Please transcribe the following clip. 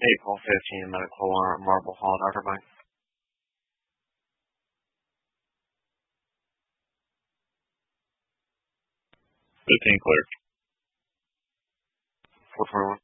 April 15, Medical Alarm, Marble Hall, Dr. Mike. 15 clear. 421.